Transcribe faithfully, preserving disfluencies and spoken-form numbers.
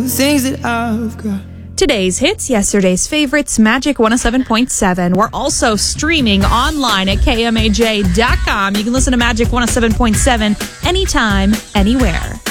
things that I've got. Today's hits, yesterday's favorites, Magic one oh seven point seven. We're also streaming online at K M A J dot com. You can listen to Magic one oh seven point seven anytime, anywhere.